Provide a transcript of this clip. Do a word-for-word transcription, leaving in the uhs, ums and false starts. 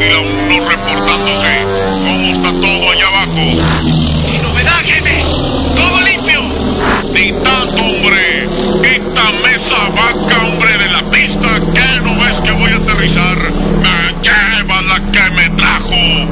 Águila uno reportándose. ¿Cómo está todo allá abajo?